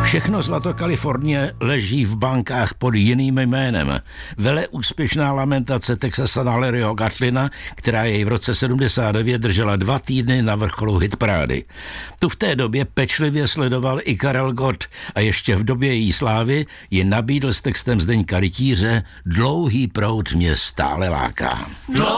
Všechno zlato Kalifornie leží v bankách pod jiným jménem. Veleúspěšná lamentace Texasana Larryho Gatlina, která jej v roce 79 držela 2 týdny na vrcholu hitparády. Tu v té době pečlivě sledoval i Karel Gott a ještě v době její slávy ji nabídl s textem Zdeňka Rytíře Dlouhý proud mě stále láká.